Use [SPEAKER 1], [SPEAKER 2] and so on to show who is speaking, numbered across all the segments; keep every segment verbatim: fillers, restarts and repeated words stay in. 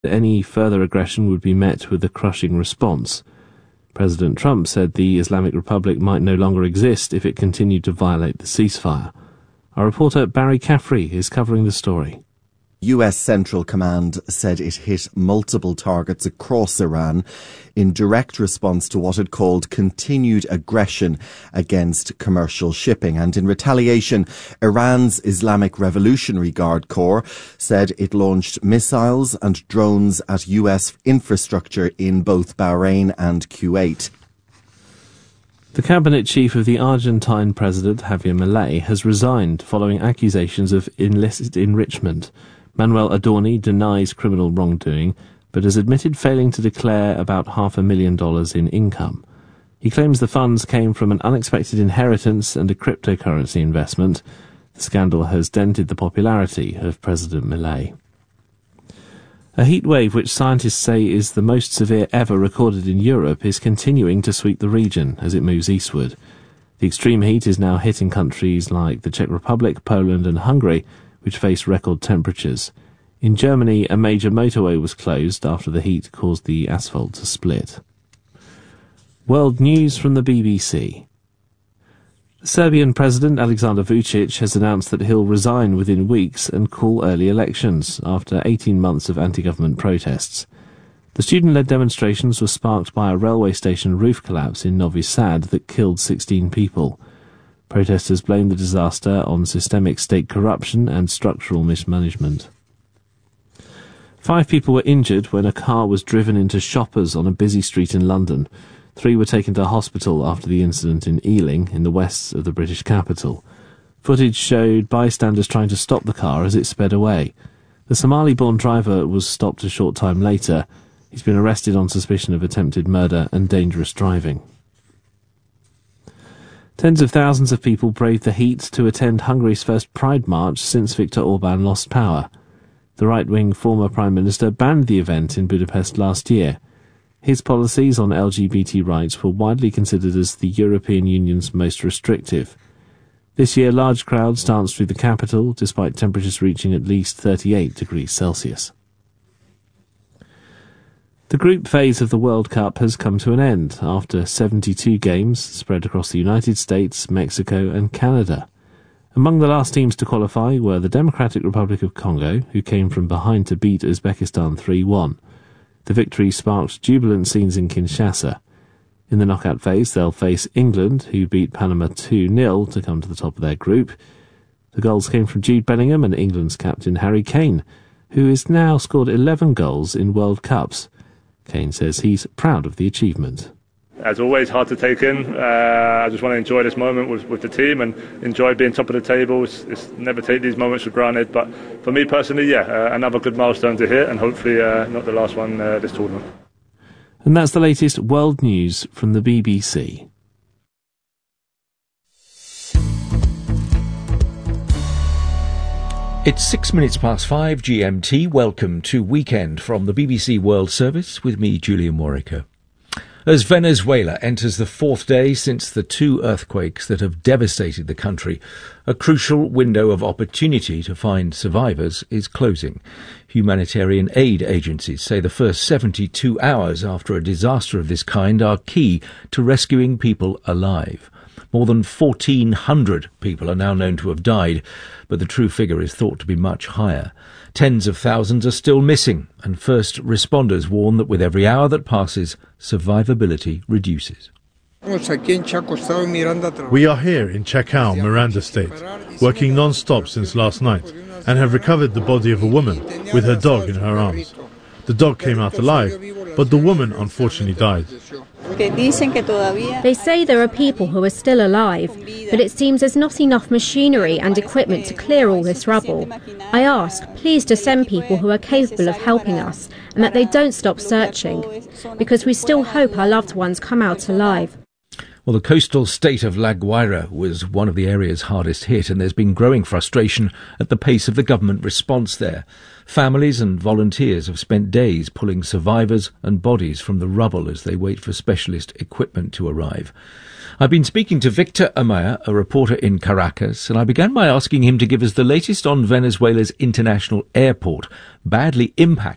[SPEAKER 1] any further aggression would be met with a crushing response. President Trump said the Islamic Republic might no longer exist if it continued to violate the ceasefire. Our reporter Barry Caffrey is covering the story.
[SPEAKER 2] U S Central Command said it hit multiple targets across Iran in direct response to what it called continued aggression against commercial shipping. And in retaliation, Iran's Islamic Revolutionary Guard Corps said it launched missiles and drones at U S infrastructure in both Bahrain and Kuwait.
[SPEAKER 1] The cabinet chief of the Argentine president, Javier Milei, has resigned following accusations of illicit enrichment. Manuel Adorni denies criminal wrongdoing, but has admitted failing to declare about half a million dollars in income. He claims the funds came from an unexpected inheritance and a cryptocurrency investment. The scandal has dented the popularity of President Milei. A heat wave, which scientists say is the most severe ever recorded in Europe, is continuing to sweep the region as it moves eastward. The extreme heat is now hitting countries like the Czech Republic, Poland and Hungary, which face record temperatures. In Germany, a major motorway was closed after the heat caused the asphalt to split. World news from the B B C. The Serbian President Aleksandar Vučić has announced that he'll resign within weeks and call early elections after eighteen months of anti-government protests. The student-led demonstrations were sparked by a railway station roof collapse in Novi Sad that killed sixteen people. Protesters blamed the disaster on systemic state corruption and structural mismanagement. Five people were injured when a car was driven into shoppers on a busy street in London. Three were taken to hospital after the incident in Ealing, in the west of the British capital. Footage showed bystanders trying to stop the car as it sped away. The Somali-born driver was stopped a short time later. He's been arrested on suspicion of attempted murder and dangerous driving. Tens of thousands of people braved the heat to attend Hungary's first Pride March since Viktor Orban lost power. The right-wing former Prime Minister banned the event in Budapest last year. His policies on L G B T rights were widely considered as the European Union's most restrictive. This year, large crowds danced through the capital, despite temperatures reaching at least thirty-eight degrees Celsius. The group phase of the World Cup has come to an end after seventy-two games spread across the United States, Mexico and Canada. Among the last teams to qualify were the Democratic Republic of Congo, who came from behind to beat Uzbekistan three one. The victory sparked jubilant scenes in Kinshasa. In the knockout phase, they'll face England, who beat Panama two nil to come to the top of their group. The goals came from Jude Bellingham and England's captain Harry Kane, who has now scored eleven goals in World Cups. Kane says he's proud of the achievement.
[SPEAKER 3] As always, hard to take in. Uh, I just want to enjoy this moment with, with the team and enjoy being top of the table. It's, it's never take these moments for granted. But for me personally, yeah, uh, another good milestone to hit and hopefully uh, not the last one uh, this tournament.
[SPEAKER 1] And that's the latest world news from the B B C.
[SPEAKER 4] It's six minutes past five G M T. Welcome to Weekend from the B B C World Service with me, Julian Warwicker. As Venezuela enters the fourth day since the two earthquakes that have devastated the country, a crucial window of opportunity to find survivors is closing. Humanitarian aid agencies say the first seventy-two hours after a disaster of this kind are key to rescuing people alive. More than fourteen hundred people are now known to have died, but the true figure is thought to be much higher. Tens of thousands are still missing, and first responders warn that with every hour that passes, survivability reduces.
[SPEAKER 5] We are here in Chacao, Miranda State, working non-stop since last night, and have recovered the body of a woman with her dog in her arms. The dog came out alive, but the woman unfortunately died.
[SPEAKER 6] They say there are people who are still alive, but it seems there's not enough machinery and equipment to clear all this rubble. I ask, please, to send people who are capable of helping us, and that they don't stop searching, because we still hope our loved ones come out alive.
[SPEAKER 4] Well, the coastal state of La Guaira was one of the areas hardest hit, and there's been growing frustration at the pace of the government response there. Families and volunteers have spent days pulling survivors and bodies from the rubble as they wait for specialist equipment to arrive. I've been speaking to Victor Amaya, a reporter in Caracas, and I began by asking him to give us the latest on Venezuela's international airport, badly impacted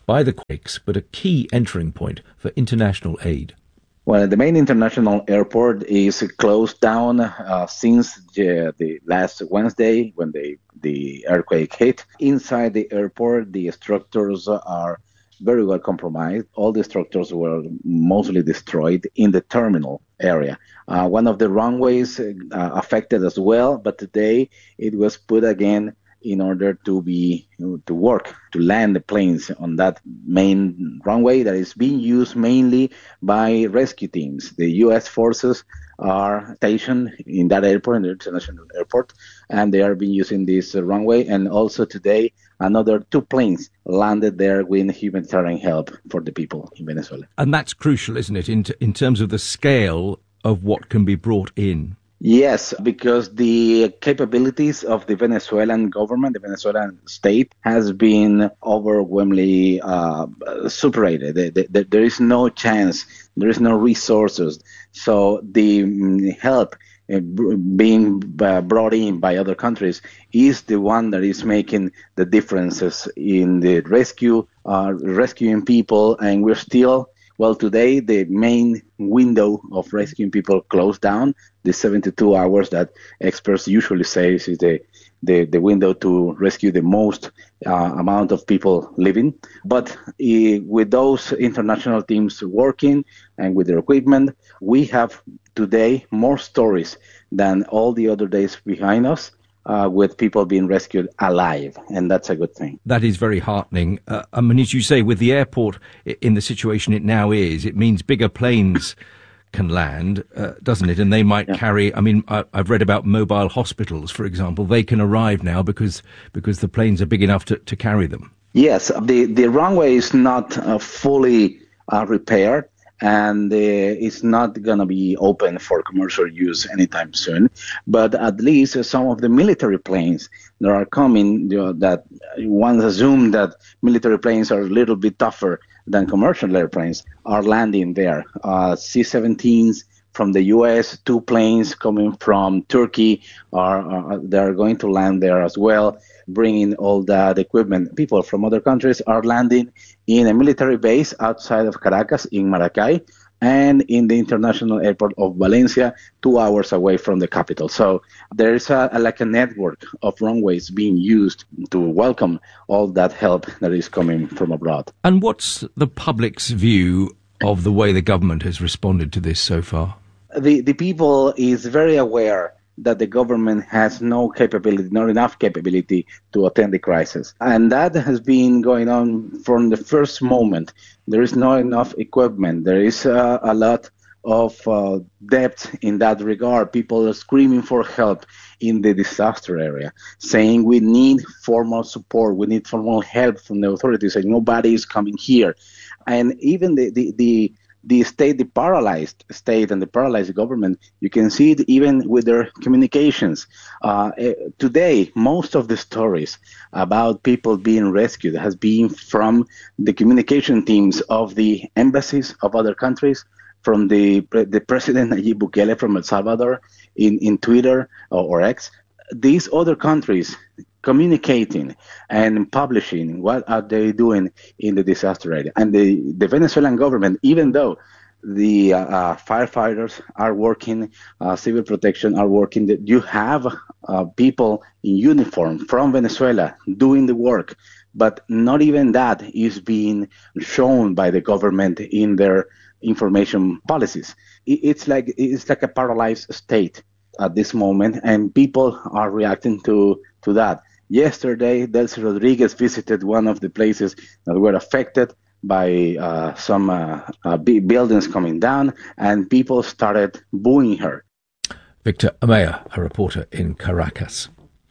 [SPEAKER 4] by the quakes, but a key entering point for international aid.
[SPEAKER 7] Well, the main international airport is closed down uh, since uh, the last Wednesday when the, the earthquake hit. Inside the airport, the structures are very well compromised. All the structures were mostly destroyed in the terminal area. Uh, one of the runways uh, affected as well, but today it was put again in order to be to work, to land the planes on that main runway that is being used mainly by rescue teams. The U S forces are stationed in that airport, in the international airport, and they are being using this uh, runway. And also today, another two planes landed there with humanitarian help for the people in Venezuela.
[SPEAKER 4] And that's crucial, isn't it, in, t- in terms of the scale of what can be brought in?
[SPEAKER 7] Yes, because the capabilities of the Venezuelan government, the Venezuelan state, has been overwhelmingly uh, superated. The, the, the, there is no chance, there is no resources. So the help uh, being uh, brought in by other countries is the one that is making the differences in the rescue, uh, rescuing people, and we're still. Well, today, the main window of rescuing people closed down, the seventy-two hours that experts usually say is the, the, the window to rescue the most uh, amount of people living. But uh, with those international teams working and with their equipment, we have today more stories than all the other days behind us. Uh, with people being rescued alive, and that's a good thing.
[SPEAKER 4] That is very heartening. Uh, I mean, as you say, with the airport in the situation it now is, it means bigger planes can land, uh, doesn't it? And they might yeah. carry, I mean, I, I've read about mobile hospitals, for example. They can arrive now because because the planes are big enough to, to carry them.
[SPEAKER 7] Yes, the, the runway is not uh, fully uh, repaired, and uh, it's not going to be open for commercial use anytime soon. But at least uh, some of the military planes that are coming, you know, that one assumes that military planes are a little bit tougher than commercial airplanes, are landing there. Uh, C seventeens from the U S, two planes coming from Turkey, are uh, they are going to land there as well, bringing all that equipment. People from other countries are landing in a military base outside of Caracas in Maracay and in the international airport of Valencia, two hours away from the capital. So there is a, a, like a network of runways being used to welcome all that help that is coming from abroad.
[SPEAKER 4] And what's the public's view of the way the government has responded to this so far?
[SPEAKER 7] The, the people is very aware that the government has no capability, not enough capability to attend the crisis. And that has been going on from the first moment. There is not enough equipment. There is uh, a lot of uh, debt in that regard. People are screaming for help in the disaster area, saying we need formal support, we need formal help from the authorities, and nobody is coming here. And even the, the, the The state, the paralyzed state and the paralyzed government, you can see it even with their communications. Uh, today, most of the stories about people being rescued has been from the communication teams of the embassies of other countries, from the the president Nayib Bukele from El Salvador in, in Twitter or, or X. These other countries communicating and publishing what are they doing in the disaster area. And the, the Venezuelan government, even though the uh, firefighters are working, uh, civil protection are working, you have uh, people in uniform from Venezuela doing the work, but not even that is being shown by the government in their information policies. It's like it's like a paralyzed state at this moment, and people are reacting to, to that. Yesterday, Delcy Rodriguez visited one of the places that were affected by uh, some uh, uh, big buildings coming down, and people started booing her.
[SPEAKER 4] Victor Amaya, a reporter in Caracas.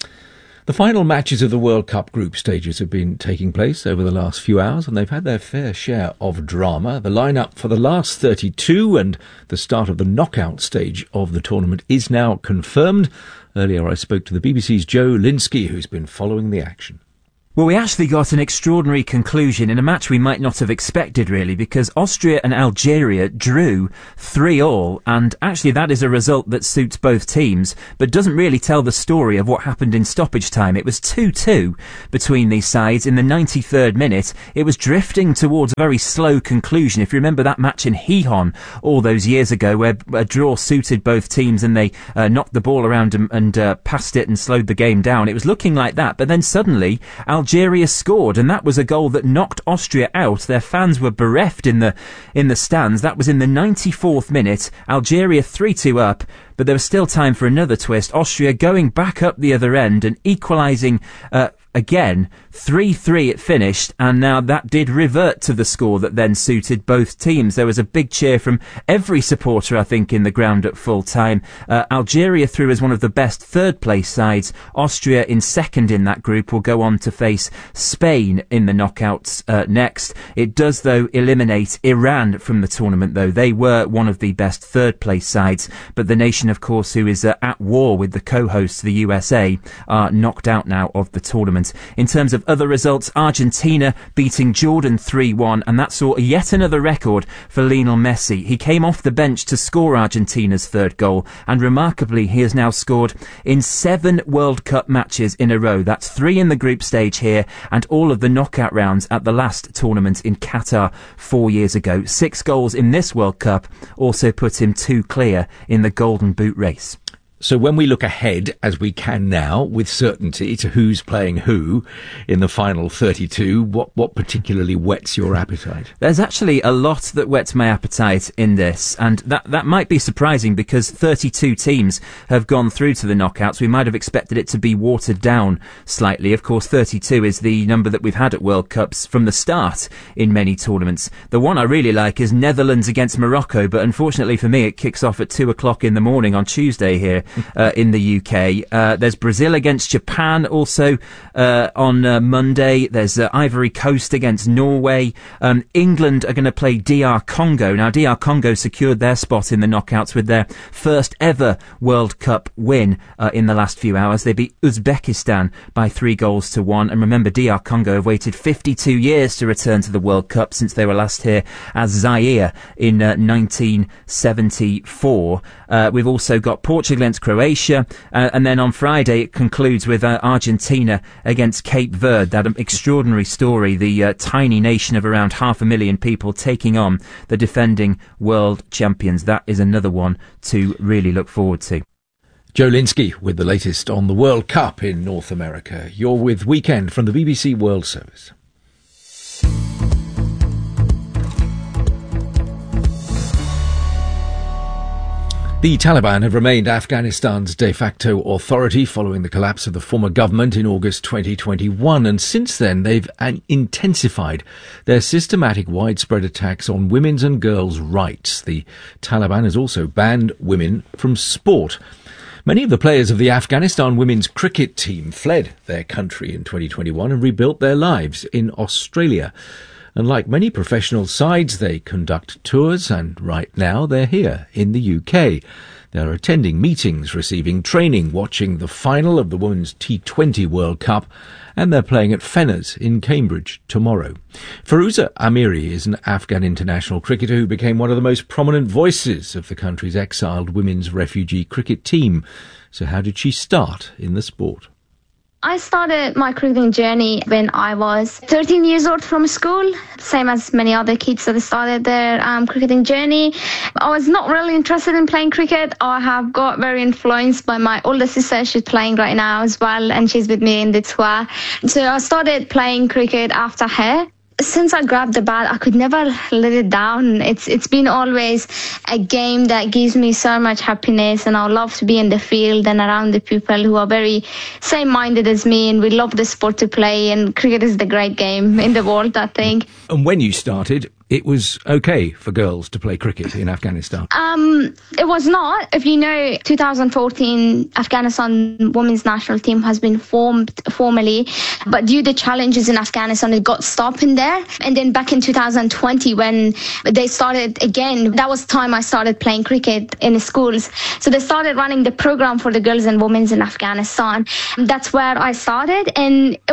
[SPEAKER 4] The final matches of the World Cup group stages have been taking place over the last few hours, and they've had their fair share of drama. The lineup for the last thirty-two and the start of the knockout stage of the tournament is now confirmed. Earlier I spoke to the B B C's Joe Linsky, who's been following the action.
[SPEAKER 8] Well, we actually got an extraordinary conclusion in a match we might not have expected, really, because Austria and Algeria drew three all, and actually that is a result that suits both teams, but doesn't really tell the story of what happened in stoppage time. It was two two between these sides in the ninety-third minute. It was drifting towards a very slow conclusion. If you remember that match in Gijón all those years ago, where a draw suited both teams and they uh, knocked the ball around and, and uh, passed it and slowed the game down, it was looking like that, but then suddenly Algeria scored, and that was a goal that knocked Austria out. Their fans were bereft in the in the stands. That was in the ninety-fourth minute. Algeria three two up, but there was still time for another twist. Austria going back up the other end and equalising uh, again. three three it finished, and now that did revert to the score that then suited both teams. There was a big cheer from every supporter, I think, in the ground at full time. Uh, Algeria through as one of the best third place sides. Austria in second in that group will go on to face Spain in the knockouts uh, next. It does, though, eliminate Iran from the tournament, though. They were one of the best third place sides, but the nation, of course, who is uh, at war with the co-hosts, the U S A, are knocked out now of the tournament. In terms of other results, Argentina beating Jordan three one, and that saw yet another record for Lionel Messi. He came off the bench to score Argentina's third goal, and remarkably he has now scored in seven World Cup matches in a row. That's three in the group stage here and all of the knockout rounds at the last tournament in Qatar four years ago. Six goals in this World Cup also put him two clear in the Golden Boot race.
[SPEAKER 4] So when we look ahead, as we can now, with certainty to who's playing who in the final thirty-two, what, what particularly whets your appetite?
[SPEAKER 8] There's actually a lot that whets my appetite in this, and that, that might be surprising because thirty-two teams have gone through to the knockouts. We might have expected it to be watered down slightly. Of course, thirty-two is the number that we've had at World Cups from the start in many tournaments. The one I really like is Netherlands against Morocco, but unfortunately for me it kicks off at two o'clock in the morning on Tuesday here. Uh, in the U K. Uh, there's Brazil against Japan also uh, on uh, Monday. There's uh, Ivory Coast against Norway. Um, England are going to play D R Congo. Now, D R Congo secured their spot in the knockouts with their first ever World Cup win uh, in the last few hours. They beat Uzbekistan by three goals to one. And remember, D R Congo have waited fifty-two years to return to the World Cup since they were last here as Zaire in uh, nineteen seventy-four. Uh, we've also got Portugal against Croatia, uh, and then on Friday it concludes with uh, Argentina against Cape Verde. That um, extraordinary story, the uh, tiny nation of around half a million people taking on the defending world champions. That is another one to really look forward to.
[SPEAKER 4] Joe Linsky with the latest on the World Cup in North America. You're with Weekend from the B B C World Service. The Taliban have remained Afghanistan's de facto authority following the collapse of the former government in August twenty twenty-one, and since then they've intensified their systematic widespread attacks on women's and girls' rights. The Taliban has also banned women from sport. Many of the players of the Afghanistan women's cricket team fled their country in twenty twenty-one and rebuilt their lives in Australia. And like many professional sides, they conduct tours, and right now they're here in the U K. They're attending meetings, receiving training, watching the final of the Women's T twenty World Cup, and they're playing at Fenners in Cambridge tomorrow. Firuza Amiri is an Afghan international cricketer who became one of the most prominent voices of the country's exiled women's refugee cricket team. So how did she start in the sport?
[SPEAKER 9] I started my cricketing journey when I was thirteen years old from school, same as many other kids that started their um, cricketing journey. I was not really interested in playing cricket. I have got very influenced by my older sister. She's playing right now as well, and she's with me in the tour. So I started playing cricket after her. Since I grabbed the bat, I could never let it down. It's It's been always a game that gives me so much happiness, and I love to be in the field and around the people who are very same-minded as me, and we love the sport to play, and cricket is the great game in the world, I think.
[SPEAKER 4] And when you started, it was okay for girls to play cricket in Afghanistan?
[SPEAKER 9] Um, it was not. If you know, twenty fourteen Afghanistan women's national team has been formed formally, but due to challenges in Afghanistan, it got stopped in there. And then back in two thousand twenty, when they started again, that was time I started playing cricket in the schools. So they started running the program for the girls and women's in Afghanistan. That's where I started, and it was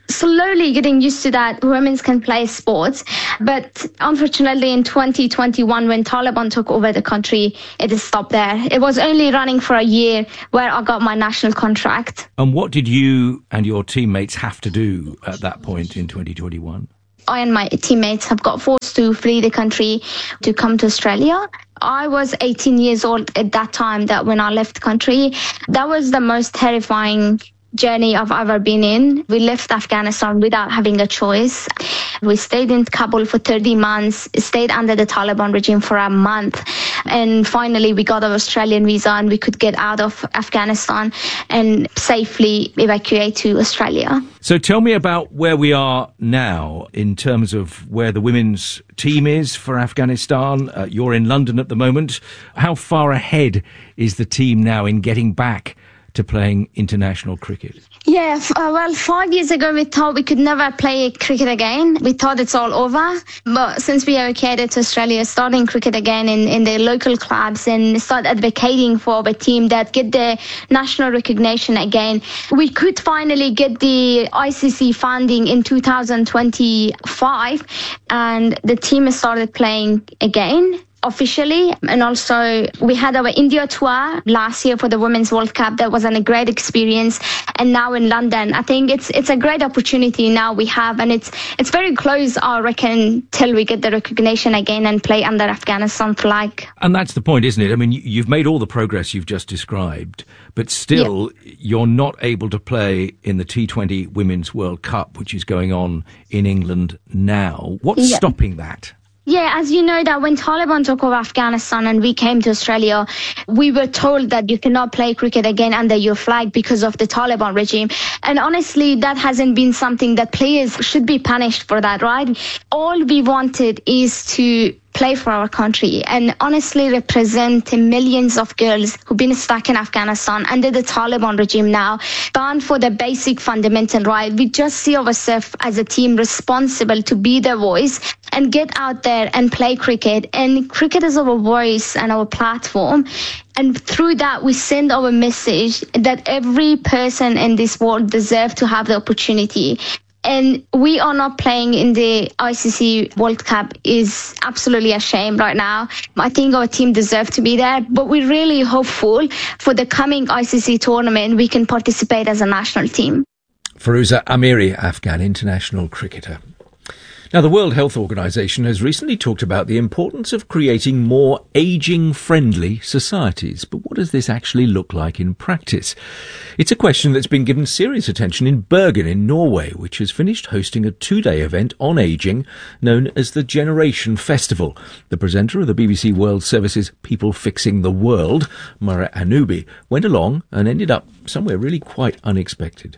[SPEAKER 9] slowly getting used to that women can play sports. But unfortunately, in twenty twenty-one, when Taliban took over the country, it stopped there. It was only running for a year where I got my national contract.
[SPEAKER 4] And what did you and your teammates have to do at that point in twenty twenty-one?
[SPEAKER 9] I and my teammates have got forced to flee the country to come to Australia. I was eighteen years old at that time that when I left the country. That was the most terrifying journey I've ever been in. We left Afghanistan without having a choice. We stayed in Kabul for thirty months, stayed under the Taliban regime for a month, and finally we got an Australian visa and we could get out of Afghanistan and safely evacuate to Australia.
[SPEAKER 4] So tell me about where we are now in terms of where the women's team is for Afghanistan. Uh, you're in London at the moment. How far ahead is the team now in getting back to playing international cricket?
[SPEAKER 9] Yeah, uh, well, five years ago we thought we could never play cricket again. We thought it's all over. But since we evacuated to Australia, starting cricket again in, in the local clubs and start advocating for a team that get the national recognition again, we could finally get the I C C funding in two thousand twenty-five, and the team started playing again officially. And also we had our India tour last year for the Women's World Cup. That was a great experience. And now in London, I think it's it's a great opportunity now we have, and it's it's very close, I reckon, till we get the recognition again and play under Afghanistan flag.
[SPEAKER 4] And that's the point, isn't it? I mean, you've made all the progress you've just described, but still yeah. you're not able to play in the T twenty Women's World Cup, which is going on in England now. What's yeah. stopping that?
[SPEAKER 9] Yeah, as you know, that when Taliban took over Afghanistan and we came to Australia, we were told that you cannot play cricket again under your flag because of the Taliban regime. And honestly, that hasn't been something that players should be punished for that, right? All we wanted is to play for our country and honestly represent millions of girls who've been stuck in Afghanistan under the Taliban regime now, bound for the basic fundamental right. We just see ourselves as a team responsible to be their voice and get out there and play cricket. And cricket is our voice and our platform. And through that, we send our message that every person in this world deserves to have the opportunity. And we are not playing in the I C C World Cup is absolutely a shame right now. I think our team deserves to be there, but we're really hopeful for the coming I C C tournament we can participate as a national team.
[SPEAKER 4] Firuza Amiri, Afghan international cricketer. Now, the World Health Organization has recently talked about the importance of creating more ageing-friendly societies. But what does this actually look like in practice? It's a question that's been given serious attention in Bergen in Norway, which has finished hosting a two-day event on ageing known as the Generation Festival. The presenter of the B B C World Service's People Fixing the World, Mara Anubi, went along and ended up somewhere really quite unexpected.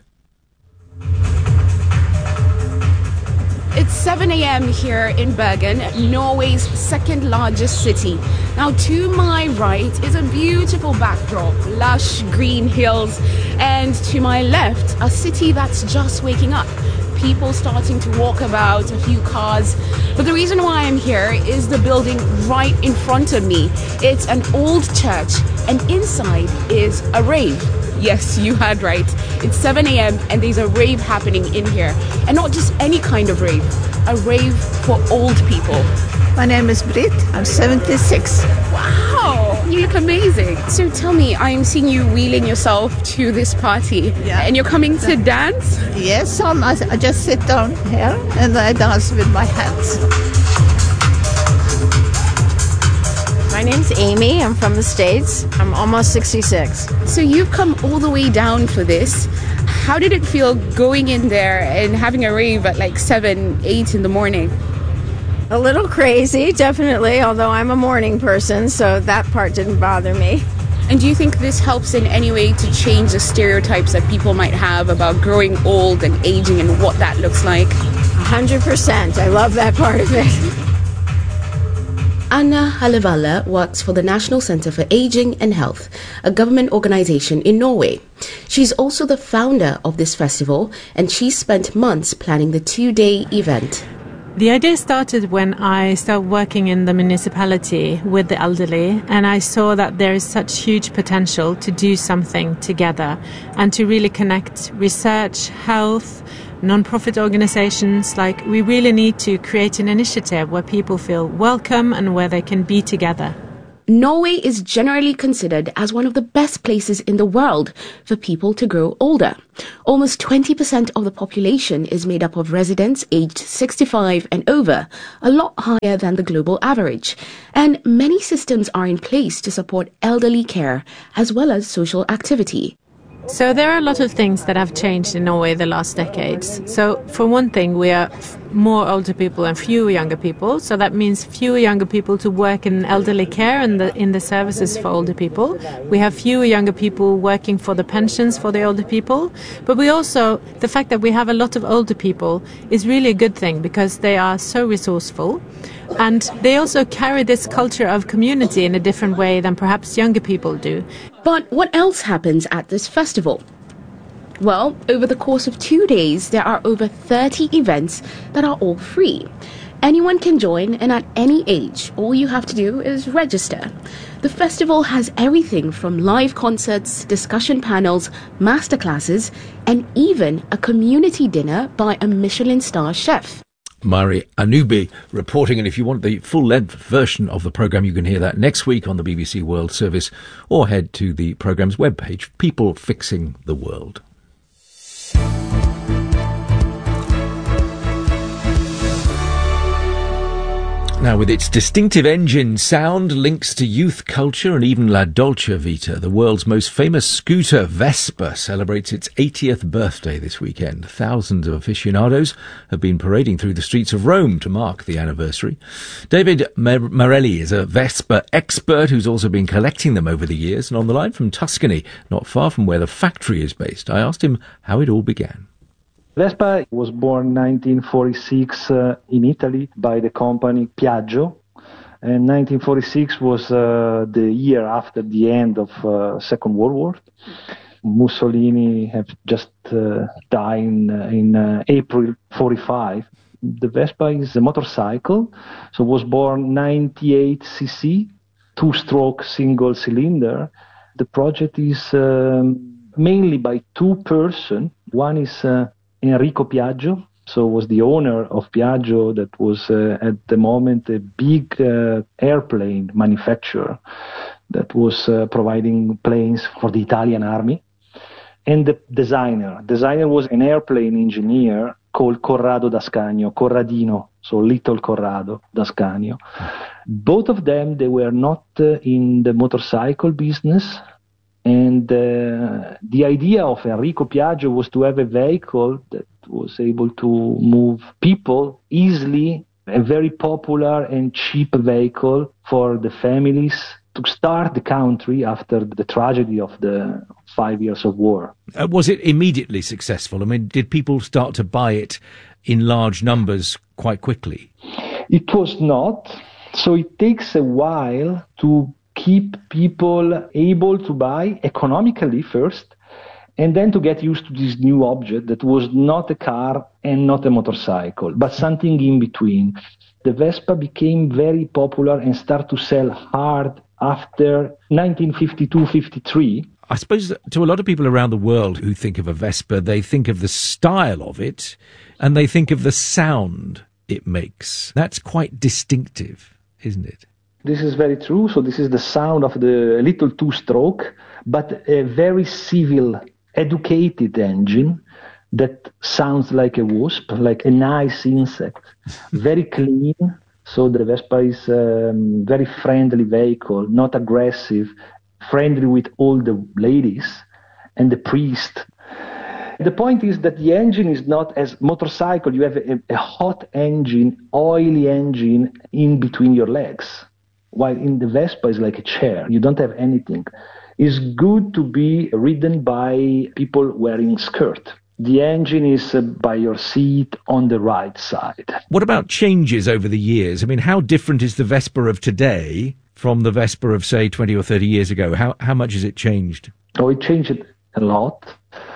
[SPEAKER 10] It's seven a.m. here in Bergen, Norway's second largest city. Now, to my right is a beautiful backdrop, lush green hills, and to my left, a city that's just waking up. People starting to walk about, a few cars. But the reason why I'm here is the building right in front of me. It's an old church, and inside is a rave. Yes, you heard right. It's seven a.m. and there's a rave happening in here. And not just any kind of rave, a rave for old people.
[SPEAKER 11] My name is Britt. I'm seventy-six.
[SPEAKER 10] Wow, you look amazing. So tell me, I'm seeing you wheeling yourself to this party.
[SPEAKER 11] Yeah.
[SPEAKER 10] And you're coming to dance?
[SPEAKER 11] Yes, um, I, I just sit down here and I dance with my hands.
[SPEAKER 12] My name's Amy. I'm from the States. I'm almost sixty-six.
[SPEAKER 10] So you've come all the way down for this. How did it feel going in there and having a rave at like seven, eight in the morning?
[SPEAKER 12] A little crazy, definitely, although I'm a morning person, so that part didn't bother me.
[SPEAKER 10] And do you think this helps in any way to change the stereotypes that people might have about growing old and aging and what that looks like?
[SPEAKER 12] one hundred percent. I love that part of it.
[SPEAKER 13] Anna Halevalle works for the National Centre for Aging and Health, a government organisation in Norway. She's also the founder of this festival, and she spent months planning the two-day event.
[SPEAKER 14] The idea started when I started working in the municipality with the elderly, and I saw that there is such huge potential to do something together and to really connect research, health, non-profit organizations. Like, we really need to create an initiative where people feel welcome and where they can be together.
[SPEAKER 13] Norway is generally considered as one of the best places in the world for people to grow older. Almost twenty percent of the population is made up of residents aged sixty-five and over, a lot higher than the global average. And many systems are in place to support elderly care as well as social activity.
[SPEAKER 14] So there are a lot of things that have changed in Norway the last decades. So for one thing, we are f- more older people and fewer younger people. So that means fewer younger people to work in elderly care and the, in the services for older people. We have fewer younger people working for the pensions for the older people. But we also, the fact that we have a lot of older people is really a good thing because they are so resourceful. And they also carry this culture of community in a different way than perhaps younger people do.
[SPEAKER 13] But what else happens at this festival? Well, over the course of two days, there are over thirty events that are all free. Anyone can join, and at any age, all you have to do is register. The festival has everything from live concerts, discussion panels, masterclasses, and even a community dinner by a Michelin star chef.
[SPEAKER 4] Mari Anubi reporting, and if you want the full-length version of the programme, you can hear that next week on the B B C World Service, or head to the programme's webpage, People Fixing the World. Now, with its distinctive engine sound, links to youth culture and even La Dolce Vita, the world's most famous scooter, Vespa, celebrates its eightieth birthday this weekend. Thousands of aficionados have been parading through the streets of Rome to mark the anniversary. David Morelli is a Vespa expert who's also been collecting them over the years, and on the line from Tuscany, not far from where the factory is based, I asked him how it all began.
[SPEAKER 15] Vespa was born in nineteen forty-six uh, in Italy by the company Piaggio, and nineteen forty-six was uh, the year after the end of uh, Second World War. Mussolini had just uh, died in, uh, in uh, April forty-five. The Vespa is a motorcycle, so was born ninety-eight c c, two-stroke single cylinder. The project is um, mainly by two persons. One is uh, Enrico Piaggio, so was the owner of Piaggio that was uh, at the moment a big uh, airplane manufacturer that was uh, providing planes for the Italian army. And the designer. Designer was an airplane engineer called Corrado d'Ascanio, Corradino, so little Corrado d'Ascanio. Both of them, they were not uh, in the motorcycle business. And uh, the idea of Enrico Piaggio was to have a vehicle that was able to move people easily, a very popular and cheap vehicle for the families to start the country after the tragedy of the five years of war.
[SPEAKER 4] Uh, was it immediately successful? I mean, did people start to buy it in large numbers quite quickly?
[SPEAKER 15] It was not. So it takes a while to keep people able to buy economically first, and then to get used to this new object that was not a car and not a motorcycle, but something in between. The Vespa became very popular and started to sell hard after nineteen fifty-two fifty-three.
[SPEAKER 4] I suppose to a lot of people around the world who think of a Vespa, they think of the style of it, and they think of the sound it makes. That's quite distinctive, isn't it?
[SPEAKER 15] This is very true. So this is the sound of the little two-stroke, but a very civil, educated engine that sounds like a wasp, like a nice insect, very clean. So the Vespa is a um, very friendly vehicle, not aggressive, friendly with all the ladies and the priest. The point is that the engine is not as motorcycle. You have a, a hot engine, oily engine in between your legs. While in the Vespa is like a chair. You don't have anything. It's good to be ridden by people wearing skirt. The engine is uh, by your seat on the right side.
[SPEAKER 4] What about changes over the years? I mean, how different is the Vespa of today from the Vespa of, say, twenty or thirty years ago? How how much has it changed?
[SPEAKER 15] Oh, it changed a lot,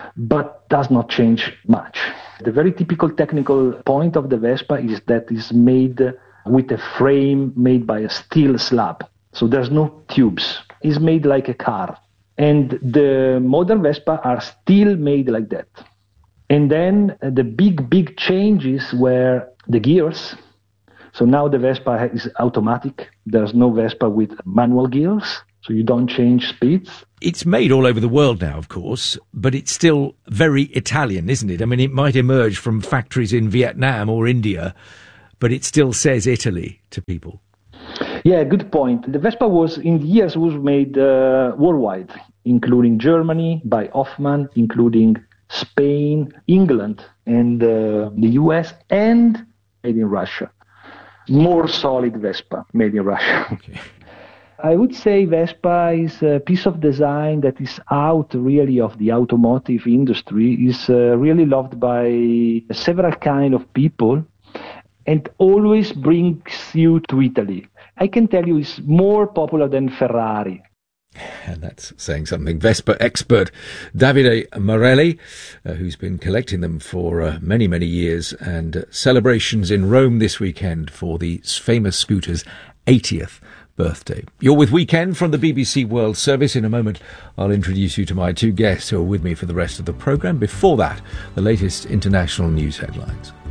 [SPEAKER 15] but does not change much. The very typical technical point of the Vespa is that it's made with a frame made by a steel slab. So there's no tubes. It's made like a car. And the modern Vespa are still made like that. And then uh, the big, big changes were the gears. So now the Vespa is automatic. There's no Vespa with manual gears, so you don't change speeds.
[SPEAKER 4] It's made all over the world now, of course, but it's still very Italian, isn't it? I mean, it might emerge from factories in Vietnam or India, but it still says Italy to people.
[SPEAKER 15] Yeah, good point. The Vespa was, in the years, was made uh, worldwide, including Germany by Hoffmann, including Spain, England, and uh, the U S, and made in Russia. More solid Vespa made in Russia.
[SPEAKER 4] Okay.
[SPEAKER 15] I would say Vespa is a piece of design that is out really of the automotive industry, is uh, really loved by several kind of people, and always brings you to Italy. I can tell you it's more popular than Ferrari.
[SPEAKER 4] And that's saying something. Vespa expert Davide Morelli, uh, who's been collecting them for uh, many, many years, and uh, celebrations in Rome this weekend for the famous scooter's eightieth birthday. You're with Weekend from the B B C World Service. In a moment, I'll introduce you to my two guests who are with me for the rest of the programme. Before that, the latest international news headlines.